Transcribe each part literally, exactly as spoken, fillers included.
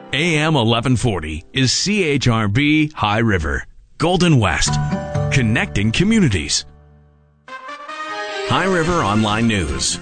A M eleven forty is C H R B High River, Golden West, connecting communities. High River Online News.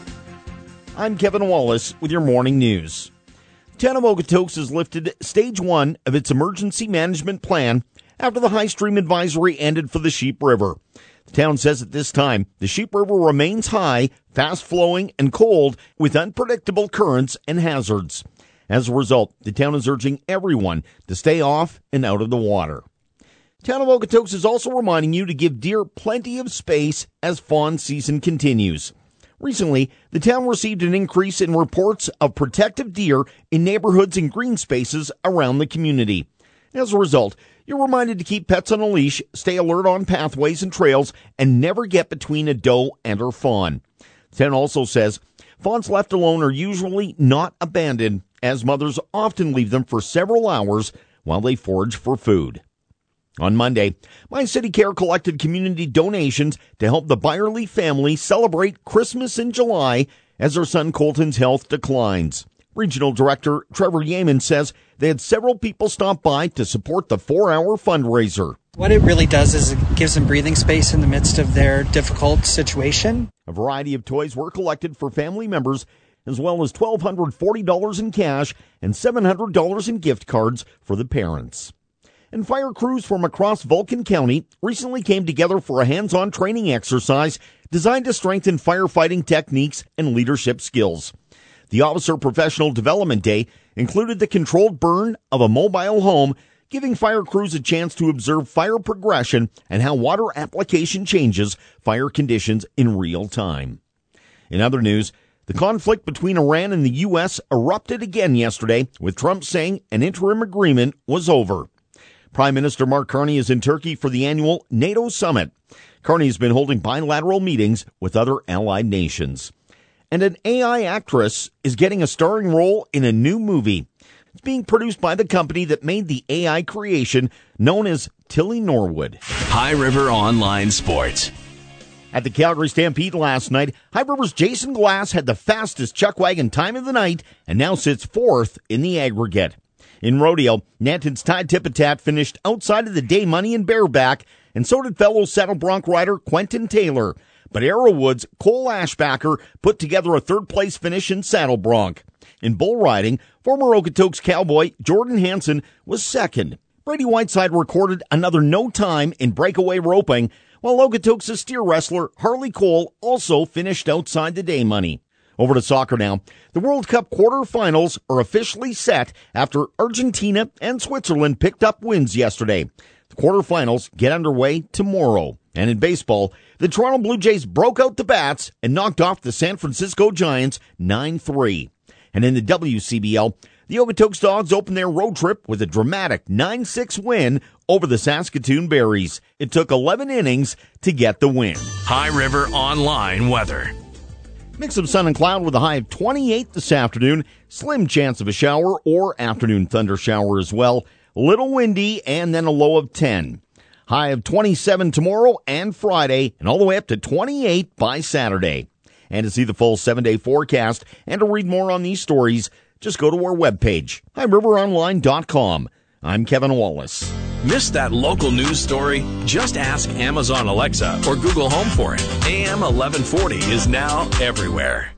I'm Kevin Wallace with your morning news. The town of Okotoks has lifted stage one of its emergency management plan after the high stream advisory ended for the Sheep River. The town says at this time, the Sheep River remains high, fast-flowing, and cold with unpredictable currents and hazards. As a result, the town is urging everyone to stay off and out of the water. The town of Okotoks is also reminding you to give deer plenty of space as fawn season continues. Recently, the town received an increase in reports of protective deer in neighborhoods and green spaces around the community. As a result, you're reminded to keep pets on a leash, stay alert on pathways and trails, and never get between a doe and her fawn. The town also says fawns left alone are usually not abandoned, as mothers often leave them for several hours while they forage for food. On Monday, My City Care collected community donations to help the Byerly family celebrate Christmas in July as their son Colton's health declines. Regional Director Trevor Yeaman says they had several people stop by to support the four-hour fundraiser. What it really does is it gives them breathing space in the midst of their difficult situation. A variety of toys were collected for family members, as well as one thousand two hundred forty dollars in cash and seven hundred dollars in gift cards for the parents. And fire crews from across Vulcan County recently came together for a hands-on training exercise designed to strengthen firefighting techniques and leadership skills. The Officer Professional Development Day included the controlled burn of a mobile home, giving fire crews a chance to observe fire progression and how water application changes fire conditions in real time. In other news, the conflict between Iran and the U S erupted again yesterday, with Trump saying an interim agreement was over. Prime Minister Mark Carney is in Turkey for the annual NATO summit. Carney has been holding bilateral meetings with other allied nations. And an A I actress is getting a starring role in a new movie. It's being produced by the company that made the A I creation known as Tilly Norwood. High River Online Sports. At the Calgary Stampede last night, High River's Jason Glass had the fastest chuckwagon time of the night and now sits fourth in the aggregate. In rodeo, Nanton's Ty Tipitat finished outside of the day money in bareback, and so did fellow saddle bronc rider Quentin Taylor. But Arrowwood's Cole Ashbacker put together a third-place finish in saddle bronc. In bull riding, former Okotoks cowboy Jordan Hansen was second. Brady Whiteside recorded another no time in breakaway roping, while Okotoks' steer wrestler Harley Cole also finished outside the day money. Over to soccer now. The World Cup quarterfinals are officially set after Argentina and Switzerland picked up wins yesterday. The quarterfinals get underway tomorrow. And in baseball, the Toronto Blue Jays broke out the bats and knocked off the San Francisco Giants nine three. And in the W C B L, the Okotoks Dogs opened their road trip with a dramatic nine six win over the Saskatoon Berries. It took eleven innings to get the win. High River Online Weather. Mix of sun and cloud with a high of twenty-eight this afternoon. Slim chance of a shower or afternoon thunder shower as well. Little windy and then a low of ten. High of twenty-seven tomorrow and Friday, and all the way up to twenty-eight by Saturday. And to see the full seven-day forecast and to read more on these stories, just go to our webpage, high river online dot com. I'm Kevin Wallace. Missed that local news story? Just ask Amazon Alexa or Google Home for it. A M eleven forty is now everywhere.